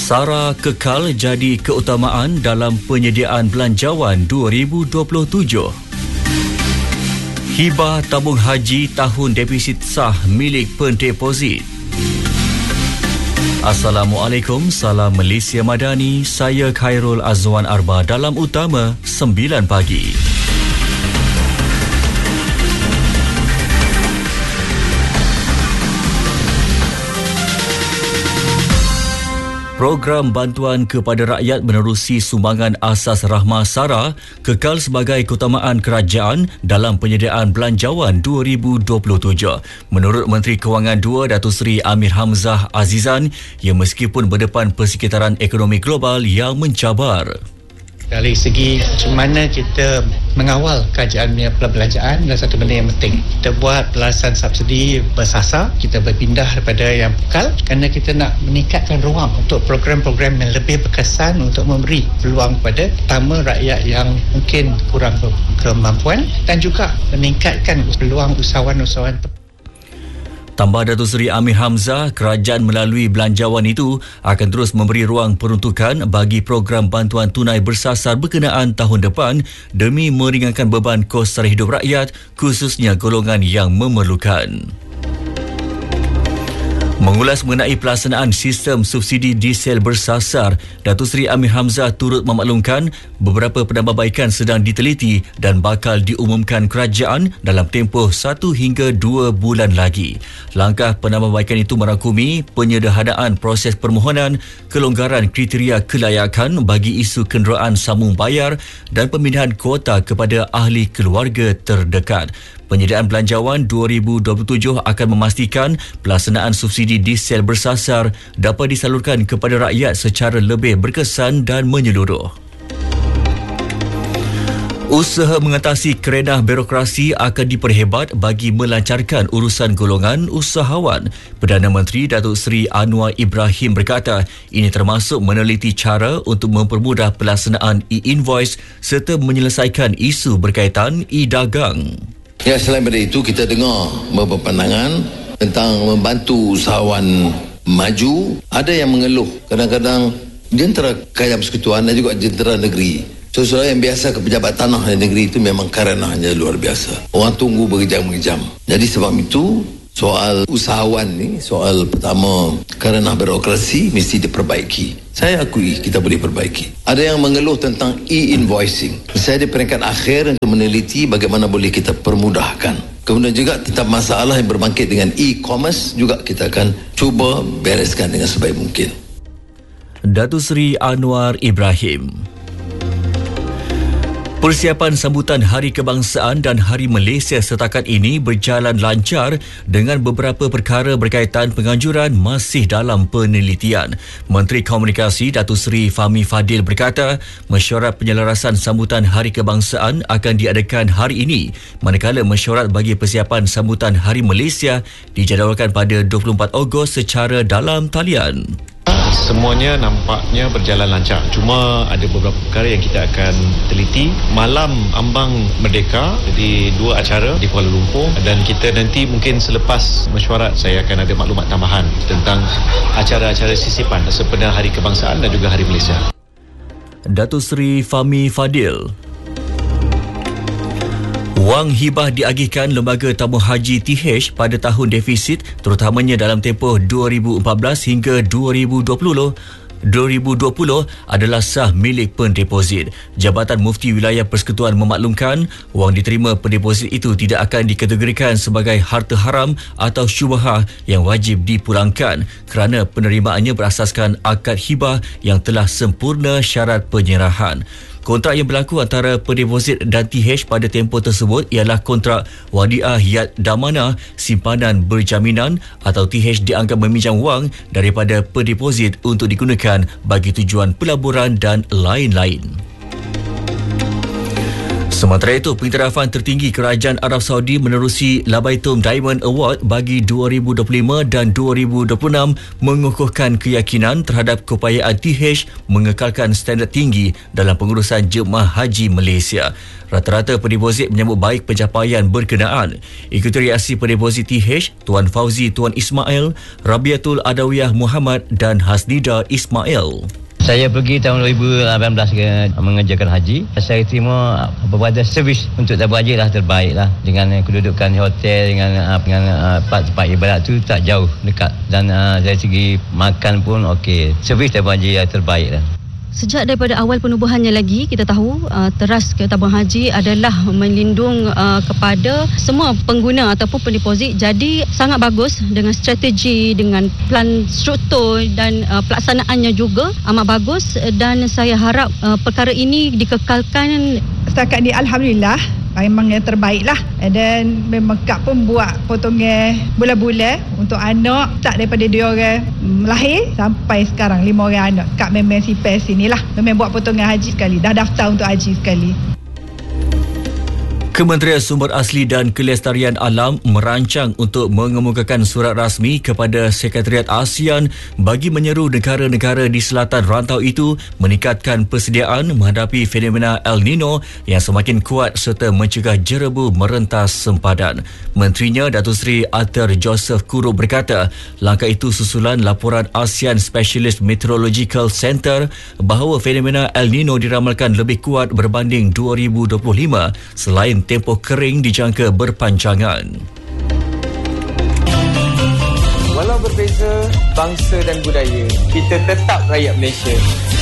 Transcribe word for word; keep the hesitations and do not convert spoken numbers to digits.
SARA kekal jadi keutamaan dalam penyediaan belanjawan dua ribu dua puluh tujuh. Hibah tabung haji tahun defisit sah milik pendeposit. Assalamualaikum, salam Malaysia Madani. Saya Khairul Azwan Arba dalam Utama sembilan pagi. Program bantuan kepada rakyat menerusi sumbangan asas rahmah SARA kekal sebagai keutamaan kerajaan dalam penyediaan belanjawan dua ribu dua puluh tujuh. Menurut Menteri Kewangan dua Datuk Seri Amir Hamzah Azizan, yang meskipun berdepan persekitaran ekonomi global yang mencabar. Dari segi macam mana kita mengawal kerajaan punya perbelanjaan adalah satu benda yang penting. Kita buat pelasan subsidi bersasar, kita berpindah daripada yang kekal kerana kita nak meningkatkan ruang untuk program-program yang lebih berkesan untuk memberi peluang kepada pertama rakyat yang mungkin kurang kemampuan dan juga meningkatkan peluang usahawan-usahawan. Tambah Datuk Seri Amir Hamzah, kerajaan melalui belanjawan itu akan terus memberi ruang peruntukan bagi program bantuan tunai bersasar berkenaan tahun depan demi meringankan beban kos sara hidup rakyat, khususnya golongan yang memerlukan. Mengulas mengenai pelaksanaan sistem subsidi diesel bersasar, Datuk Seri Amir Hamzah turut memaklumkan beberapa penambahbaikan sedang diteliti dan bakal diumumkan kerajaan dalam tempoh satu hingga dua bulan lagi. Langkah penambahbaikan itu merangkumi penyederhanaan proses permohonan, kelonggaran kriteria kelayakan bagi isu kenderaan sambung bayar dan pemindahan kuota kepada ahli keluarga terdekat. Penyediaan belanjawan dua ribu dua puluh tujuh akan memastikan pelaksanaan subsidi diesel bersasar dapat disalurkan kepada rakyat secara lebih berkesan dan menyeluruh. Usaha mengatasi kerenah birokrasi akan diperhebat bagi melancarkan urusan golongan usahawan. Perdana Menteri Datuk Seri Anwar Ibrahim berkata, ini termasuk meneliti cara untuk mempermudah pelaksanaan e-invoice serta menyelesaikan isu berkaitan e-dagang. Ya, selain daripada itu, kita dengar beberapa pandangan tentang membantu usahawan maju. Ada yang mengeluh kadang-kadang jentera kerajaan persekutuan dan juga jentera negeri. So-so yang biasa ke pejabat tanah di negeri itu memang karenanya luar biasa. Orang tunggu berjam-jam. Jadi sebab itu, soal usahawan ni, soal pertama kerana birokrasi mesti diperbaiki. Saya akui kita boleh perbaiki. Ada yang mengeluh tentang e-invoicing. Saya di peringkat akhir untuk meneliti bagaimana boleh kita permudahkan. Kemudian juga tentang masalah yang berbangkit dengan e-commerce juga kita akan cuba bereskan dengan sebaik mungkin. Datuk Seri Anwar Ibrahim. Persiapan sambutan Hari Kebangsaan dan Hari Malaysia setakat ini berjalan lancar dengan beberapa perkara berkaitan penganjuran masih dalam penelitian. Menteri Komunikasi Datuk Seri Fahmi Fadil berkata, mesyuarat penyelarasan sambutan Hari Kebangsaan akan diadakan hari ini, manakala mesyuarat bagi persiapan sambutan Hari Malaysia dijadualkan pada dua puluh empat Ogos secara dalam talian. Semuanya nampaknya berjalan lancar. Cuma ada beberapa perkara yang kita akan teliti. Malam Ambang Merdeka, jadi dua acara di Kuala Lumpur, dan kita nanti mungkin selepas mesyuarat saya akan ada maklumat tambahan tentang acara-acara sisipan sempena Hari Kebangsaan dan juga Hari Malaysia. Datuk Seri Fahmi Fadil. Wang hibah diagihkan Lembaga Tabung Haji T H pada tahun defisit terutamanya dalam tempoh dua ribu empat belas hingga dua ribu dua puluh. dua ribu dua puluh adalah sah milik pendeposit. Jabatan Mufti Wilayah Persekutuan memaklumkan wang diterima pendeposit itu tidak akan dikategorikan sebagai harta haram atau syubhah yang wajib dipulangkan kerana penerimaannya berasaskan akad hibah yang telah sempurna syarat penyerahan. Kontrak yang berlaku antara pendeposit dan T H pada tempoh tersebut ialah kontrak wadiah yad damana, simpanan berjaminan atau T H dianggap meminjam wang daripada pendeposit untuk digunakan bagi tujuan pelaburan dan lain-lain. Sementara itu, pengiktirafan tertinggi Kerajaan Arab Saudi menerusi Labaitum Diamond Award bagi dua ribu dua puluh lima dan dua ribu dua puluh enam mengukuhkan keyakinan terhadap keupayaan T H mengekalkan standard tinggi dalam pengurusan jemaah haji Malaysia. Rata-rata pendeposit menyambut baik pencapaian berkenaan. Ikuti reaksi pendeposit T H, Tuan Fauzi Tuan Ismail, Rabiatul Adawiyah Muhammad dan Hasnida Ismail. Saya pergi tahun dua ribu lapan belas ke mengerjakan haji. Saya terima beberapa servis untuk tabung haji lah terbaik lah. Dengan kedudukan hotel, dengan, dengan tempat ibadat tu tak jauh, dekat. Dan uh, dari segi makan pun okey. Servis tabung haji yang terbaik lah. Sejak daripada awal penubuhannya lagi, kita tahu uh, teras ke tabung haji adalah melindung uh, kepada semua pengguna ataupun pendeposit. Jadi sangat bagus dengan strategi, dengan plan struktur dan uh, pelaksanaannya juga amat bagus, dan saya harap uh, perkara ini dikekalkan. Setakat ni Alhamdulillah memang yang terbaik lah. Dan memang Kak pun buat potongan bulan-bulan untuk anak, tak daripada dia orang lahir sampai sekarang lima orang anak. Kak memang si pes sini lah, memang buat potongan haji sekali, dah daftar untuk haji sekali. Kementerian Sumber Asli dan Kelestarian Alam merancang untuk mengemukakan surat rasmi kepada Sekretariat ASEAN bagi menyeru negara-negara di selatan rantau itu meningkatkan persediaan menghadapi fenomena El Nino yang semakin kuat serta mencegah jerebu merentas sempadan. Menterinya Datuk Seri Arthur Joseph Kurup berkata, langkah itu susulan laporan ASEAN Specialist Meteorological Center bahawa fenomena El Nino diramalkan lebih kuat berbanding dua ribu dua puluh lima selain tempoh kering dijangka berpanjangan. Walau berbeza bangsa dan budaya, kita tetap rakyat Malaysia.